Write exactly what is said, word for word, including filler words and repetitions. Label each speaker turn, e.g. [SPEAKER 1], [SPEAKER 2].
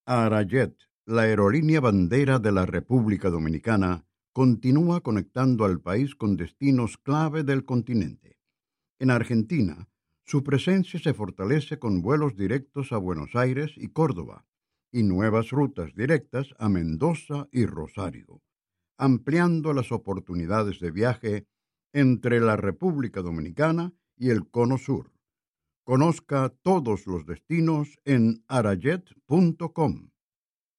[SPEAKER 1] Arayet, la aerolínea bandera de la República Dominicana, continúa conectando al país con destinos clave del continente. En Argentina, su presencia se fortalece con vuelos directos a Buenos Aires y Córdoba, y nuevas rutas directas a Mendoza y Rosario, ampliando las oportunidades de viaje entre la República Dominicana y el Cono Sur. Conozca todos los destinos en arayet punto com.